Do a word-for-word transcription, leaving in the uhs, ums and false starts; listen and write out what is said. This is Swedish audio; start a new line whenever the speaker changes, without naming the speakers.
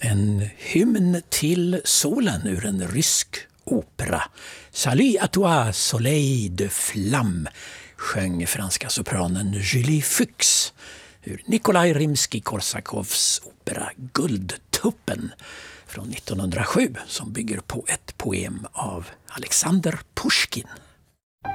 En hymn till solen ur en rysk opera. Salut à toi, soleil de flamme, sjöng franska sopranen Julie Fuchs ur Nikolaj Rimskij-Korsakovs opera Guldtuppen från nittonhundrasju, som bygger på ett poem av Alexander Pushkin.